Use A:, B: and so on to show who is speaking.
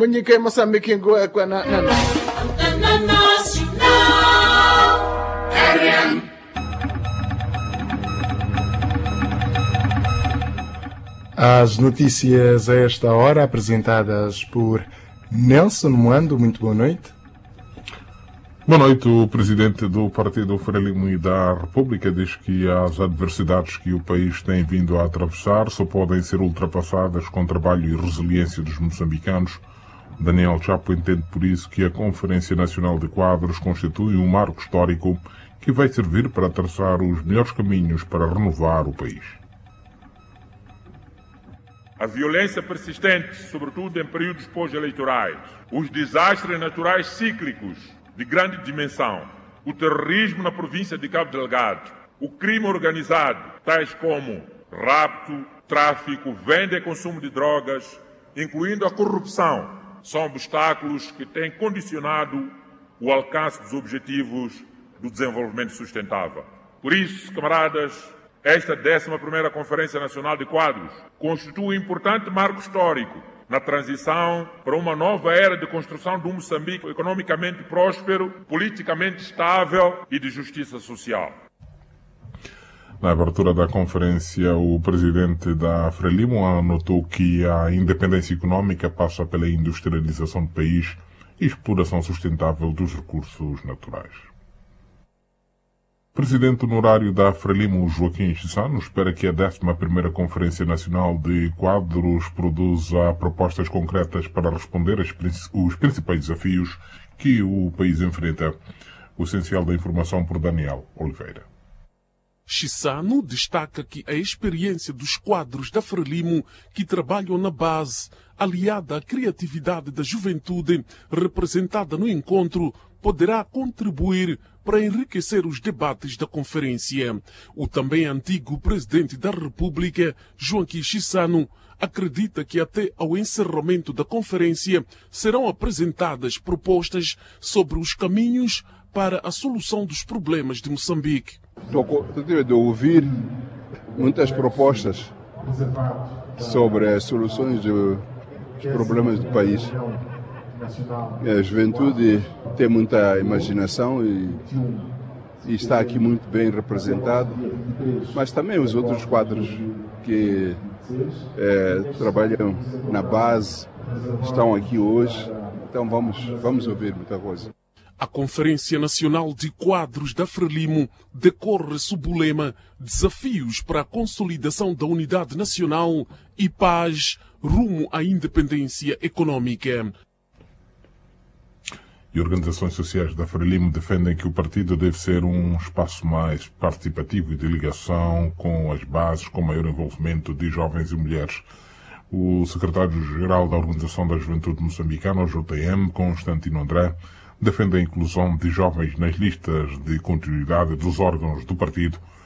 A: mwenye kai Moçambique ngoa kwa na.
B: As notícias a esta hora, apresentadas por Nelson Moando. Muito boa noite.
C: Boa noite. O presidente do Partido Frelimo e da República diz que as adversidades que o país tem vindo a atravessar só podem ser ultrapassadas com trabalho e resiliência dos moçambicanos. Daniel Chapo entende por isso que a Conferência Nacional de Quadros constitui um marco histórico que vai servir para traçar os melhores caminhos para renovar o país.
D: A violência persistente, sobretudo em períodos pós-eleitorais, os desastres naturais cíclicos de grande dimensão, o terrorismo na província de Cabo Delgado, o crime organizado, tais como rapto, tráfico, venda e consumo de drogas, incluindo a corrupção, são obstáculos que têm condicionado o alcance dos objetivos do desenvolvimento sustentável. Por isso, camaradas, esta 11ª Conferência Nacional de Quadros constitui um importante marco histórico na transição para uma nova era de construção de um Moçambique economicamente próspero, politicamente estável e de justiça social.
C: Na abertura da conferência, o presidente da Frelimo anotou que a independência econômica passa pela industrialização do país e exploração sustentável dos recursos naturais. O presidente honorário da Frelimo, Joaquim Chissano, espera que a 11ª Conferência Nacional de Quadros produza propostas concretas para responder os principais desafios que o país enfrenta. O essencial da informação por Daniel Oliveira.
E: Chissano destaca que a experiência dos quadros da Frelimo que trabalham na base, aliada à criatividade da juventude representada no encontro, poderá contribuir para enriquecer os debates da conferência. O também antigo presidente da República, Joaquim Chissano, acredita que até ao encerramento da conferência serão apresentadas propostas sobre os caminhos para a solução dos problemas de Moçambique.
F: Tive de ouvir muitas propostas sobre as soluções dos problemas do país. A juventude tem muita imaginação e está aqui muito bem representado, mas também os outros quadros que trabalham na base estão aqui hoje, então vamos ouvir muita coisa.
E: A Conferência Nacional de Quadros da Frelimo decorre sob o lema Desafios para a Consolidação da Unidade Nacional e Paz rumo à Independência Econômica.
C: E organizações sociais da Frelimo defendem que o partido deve ser um espaço mais participativo e de ligação com as bases, com maior envolvimento de jovens e mulheres. O secretário-geral da Organização da Juventude Moçambicana, o JM, Constantino André, defende a inclusão de jovens nas listas de continuidade dos órgãos do partido,